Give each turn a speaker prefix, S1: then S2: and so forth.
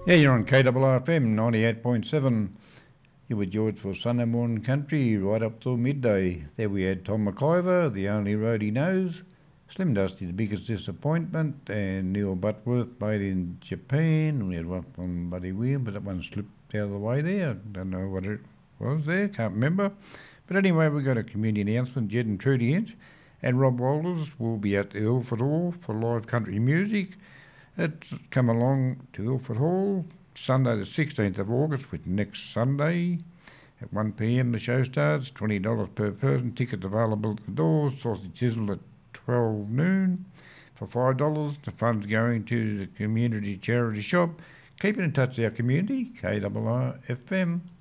S1: Yeah, you're on KRRFM 98.7. You were George for Sunday Morning Country right up till midday. There we had Tom McIver, The Only Road He Knows, Slim Dusty, The Biggest Disappointment, and Neil Butworth, Made in Japan. We had one from Buddy Williams, but that one slipped out of the way there. I don't know what it was there, can't remember. But anyway, we've got a community announcement. Jed and Trudy Inch and Rob Walters will be at the Ilford Hall for live country music. It's come along to Ilford Hall, Sunday the 16th of August, which next Sunday at 1pm the show starts, $20 per person, tickets available at the door, sausage sizzle at 12 noon for $5, the funds going to the community charity shop. Keep in touch with our community, KRRFM.